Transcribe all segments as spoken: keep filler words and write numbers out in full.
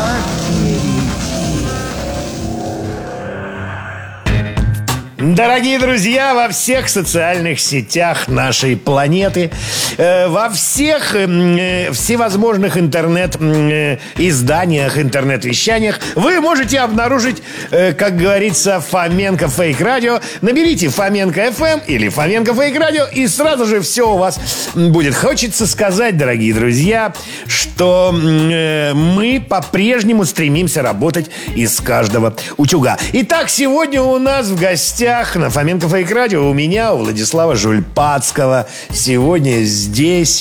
Дорогие друзья, во всех социальных сетях нашей планеты, э, во всех э, всевозможных интернет-изданиях, э, интернет-вещаниях вы можете обнаружить, э, как говорится, Фоменко Фейк Радио. Наберите Фоменко эф эм или Фоменко Фейк Радио, и сразу же все у вас будет. Хочется сказать, дорогие друзья, что э, мы по-прежнему стремимся работать из каждого утюга. Итак, сегодня у нас в гостях на Фоменко Фейк Радио у меня, у Владислава Жульпацкого, сегодня здесь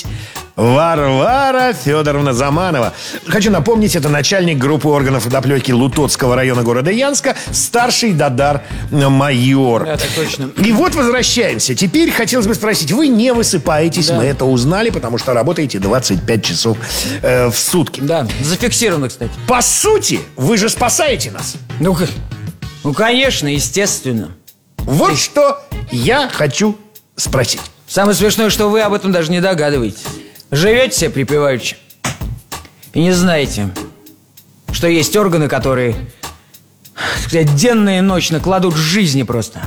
Варвара Федоровна Заманова. Хочу напомнить, это начальник группы органов водоплеки Лутоцкого района города Янска, старший Дадар майор. Это точно. И вот возвращаемся. Теперь хотелось бы спросить, вы не высыпаетесь, да. Мы это узнали, потому что работаете двадцать пять часов э, в сутки. Да, зафиксировано, кстати. По сути, вы же спасаете нас. Ну, ну конечно, естественно. Вот и... что я хочу спросить. Самое смешное, что вы об этом даже не догадываетесь. Живете себе припеваючи и не знаете, что есть органы, которые, так сказать, денно и ночно кладут жизни просто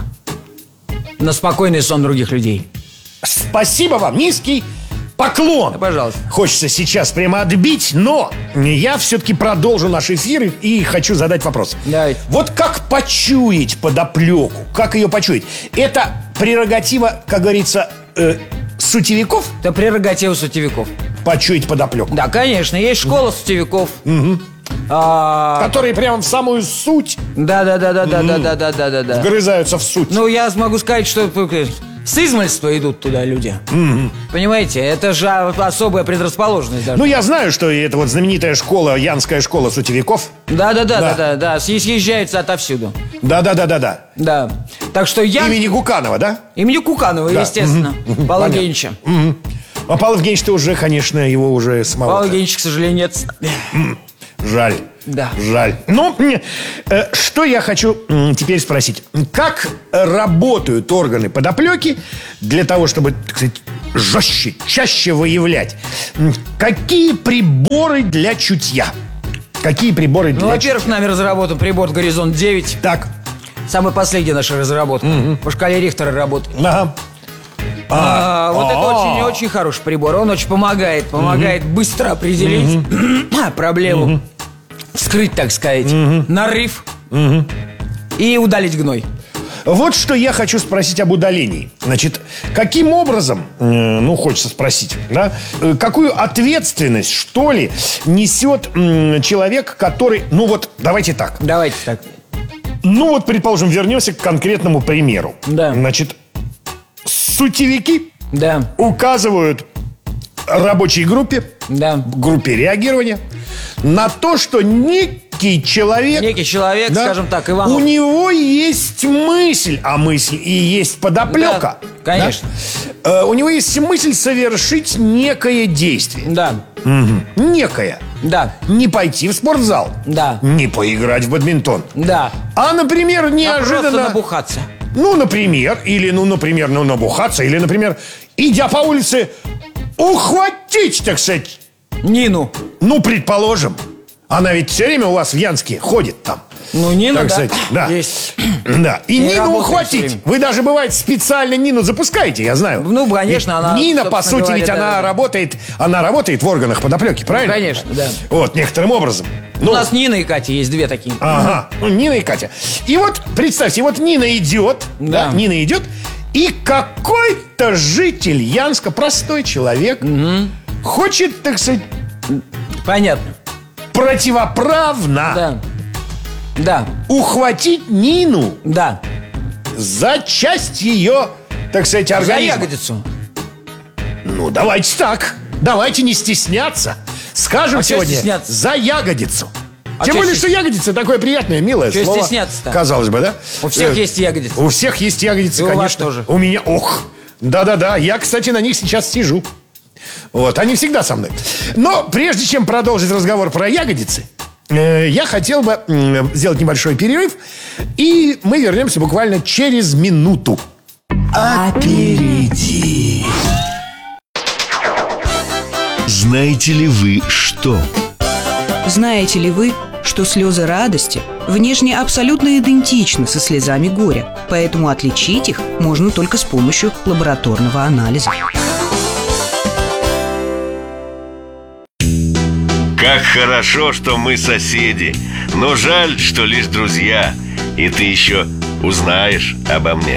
на спокойный сон других людей. Спасибо вам, низкий поклон. Да, пожалуйста. Хочется сейчас прямо отбить, но я все-таки продолжу наш эфир и хочу задать вопрос. Давайте. Вот как почуять подоплеку? Как ее почуять? Это прерогатива, как говорится, э, сутевиков? Это прерогатива сутевиков. Почуять подоплеку? Да, конечно, есть школа сутевиков. Угу. А... Которые прямо в самую суть. Да, да, да, да, да, да, да, да, да, да, да. Вгрызаются в суть. Ну, я могу сказать, что с измальства идут туда люди. Mm-hmm. Понимаете, это же особая предрасположенность даже. Ну, я знаю, что это вот знаменитая школа, Янская школа сутевиков. Да-да-да, да, да, съезжаются отовсюду. Да-да-да-да-да. Да. Так что я... Имени Гуканова, да? Имени Куканова, да. Естественно. Mm-hmm. Павла Евгеньевича. Mm-hmm. А Павла Евгеньевича уже, конечно, его уже самого. Павла Евгеньевича, к сожалению, нет. Mm. Жаль. Да. Жаль. Ну, э, что я хочу э, теперь спросить. Как работают органы подоплеки для того, чтобы, так сказать, жестче, чаще выявлять? Какие приборы для чутья? Какие приборы для Ну, во-первых, чутья? нами разработан прибор «Горизонт девять». Так. Самый последний наша разработка. Mm-hmm. По шкале Рихтера работает. Ага. А, а, вот это очень-очень хороший прибор. Он очень помогает. Помогает mm-hmm. быстро определить mm-hmm. проблему. Mm-hmm. Вскрыть, так сказать, mm-hmm. нарыв mm-hmm. и удалить гной. Вот что я хочу спросить об удалении. Значит, каким образом, э, ну, хочется спросить, да, э, какую ответственность, что ли, несет э, человек, который, ну вот, давайте так. Давайте так. Ну вот, предположим, вернемся к конкретному примеру. Да. Значит, сутевики да. указывают рабочей группе, да. группе реагирования на то, что некий человек, некий человек, да, скажем так, Иванов, у него есть мысль, а мысль и есть подоплека. Да, конечно. Да? У него есть мысль совершить некое действие. Да. Угу. Некое. Да. Не пойти в спортзал. Да. Не поиграть в бадминтон. Да. А, например, неожиданно... А просто набухаться. Ну, например, или, ну, например, ну, набухаться, или, например, идя по улице, ухватить, так сказать, Нину. Ну, предположим. Она ведь все время у вас в Янске ходит там. Ну, Нина, так да. сказать, да. Есть. Да. И Не Нину ухватить. Вы даже, бывает, специально Нину запускаете, я знаю. Ну, конечно, ведь она... Нина, по сути, говоря, ведь да, она да. работает, она работает в органах подоплеки, правильно? Ну, конечно, да. Вот, некоторым образом. Ну, у нас Нина и Катя есть две такие. Ага, ну, Нина и Катя. И вот, представьте, вот Нина идет, да, да Нина идет, и какой-то житель Янска, простой человек, угу. хочет, так сказать... Понятно. Противоправно. Да. Да. Ухватить Нину. Да. За часть ее, так сказать, организма. За ягодицу. Ну, давайте так. Давайте не стесняться. Скажем а сегодня за ягодицу. А Тем более, стес... что ягодица такое приятное, милое что слово. Стесняться-то? Казалось бы, да? У всех э, есть ягодицы. У всех есть ягодицы, и конечно. У вас тоже. У меня, ох. Да-да-да, я, кстати, на них сейчас сижу. Вот, они всегда со мной. Но прежде чем продолжить разговор про ягодицы, э, я хотел бы э, сделать небольшой перерыв. И мы вернемся буквально через минуту. Аперитив. Знаете ли вы что? Знаете ли вы, что слезы радости внешне абсолютно идентичны со слезами горя, поэтому отличить их можно только с помощью лабораторного анализа. Как хорошо, что мы соседи, но жаль, что лишь друзья. И ты еще узнаешь обо мне.